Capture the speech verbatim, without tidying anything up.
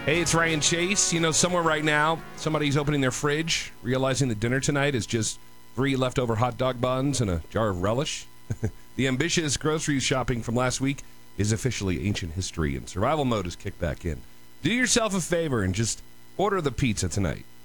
Hey, it's Ryan Chase. You know, somewhere right now, somebody's opening their fridge, realizing that dinner tonight is just three leftover hot dog buns and a jar of relish. The ambitious grocery shopping from last week is officially ancient history, and survival mode is kicked back in. Do yourself a favor and just order the pizza tonight.